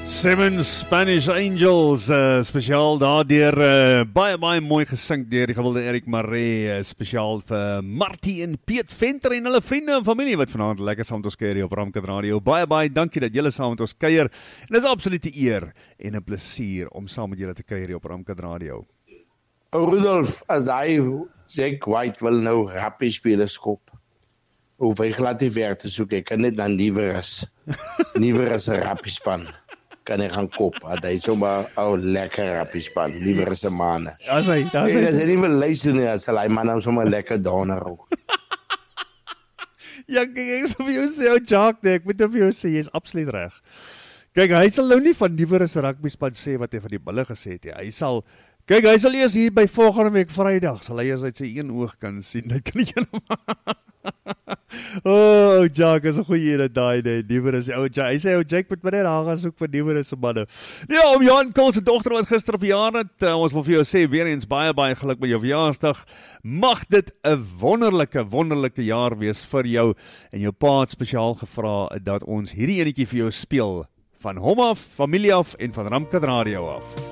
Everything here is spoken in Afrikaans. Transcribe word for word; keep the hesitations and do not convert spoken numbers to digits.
Seven Spanish Angels, uh, spesiaal daardeur, uh, baie, baie mooi gesing deur die gewilde Eric Maree, uh, spesiaal vir Martie en Piet Venter en hulle vriende en familie, wat vanaand lekker saam met ons kuier hier op Ramkat Radio. Baie, baie dankie dat julle saam met ons kuier, en dit is absolute eer en 'n plesier om saam met julle te kuier hier op Ramkat Radio. O Rudolf, as hy Jack White wil nou rappie spelen skop, hoef hy glad nie ver te soek, ek kan net dan liever as, liever as 'n rappiespan. Kan hy gaan kop, dat hy sommer ou lekker rappiespan, liever as 'n manne. As hy, as hy. En as hy nie wil luister nie, as hy man nou sommer lekker downer ook. Ja, kyk, ek sal vir jou sê, ou Jacques, nee, ek moet vir jou sê, jy is absoluut reg. Kyk, hy sal nou nie van liewer as 'n rugbyspan sê wat hy van die bulle gesê het, hy sal, kyk, hy sal eers hier by volgende week Vrydag, sal hy eers uit sy een oog kan sien, dit kan jy nou oh, Jack, is 'n goeie ene daai, nee, liewer as ou Jack. Hy sê, ou Jack moet maar net daar gaan soek vir liewer as 'n manne. Ja, om Jan Kool se dogter wat gister op verjaar het, uh, ons wil vir jou sê, weer eens baie, baie geluk met jou verjaarsdag. Mag dit 'n wonderlike, wonderlike jaar wees vir jou, en jou pa het spesiaal gevra dat ons hierdie enetjie vir jou speel, van hom af, familie af, en van Ramkat Radio af.